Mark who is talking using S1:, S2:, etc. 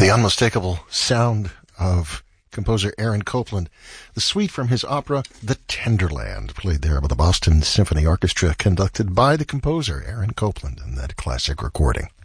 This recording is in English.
S1: The unmistakable sound of composer Aaron Copland. The suite from his opera, The Tenderland, played there by the Boston Symphony Orchestra, conducted by the composer Aaron Copland in that classic recording.